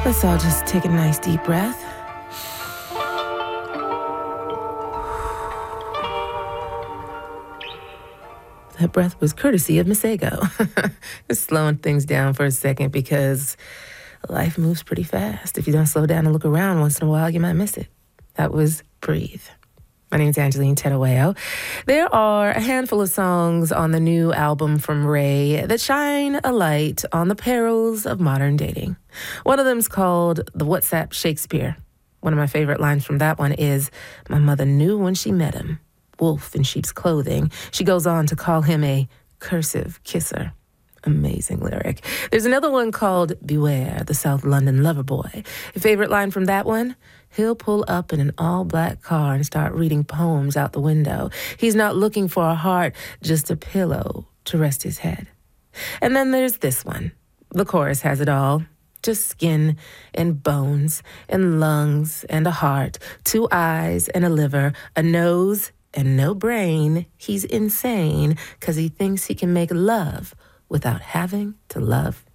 Let's all just take a nice deep breath. That breath was courtesy of Miss Ego. Just slowing things down for a second because life moves pretty fast. If you don't slow down and look around once in a while, you might miss it. That was Breathe. My name is Angeline Tedaweo. There are a handful of songs on the new album from Ray that shine a light on the perils of modern dating. One of them is called The WhatsApp Shakespeare. One of my favorite lines from that one is, "My mother knew when she met him, wolf in sheep's clothing." She goes on to call him a cursive kisser. Amazing lyric. There's another one called Beware, the South London Lover Boy. A favorite line from that one? He'll pull up in an all-black car and start reading poems out the window. He's not looking for a heart, just a pillow to rest his head. And then there's this one. The chorus has it all. Just skin and bones and lungs and a heart, 2 eyes and a liver, a nose and no brain. He's insane because he thinks he can make love without having to love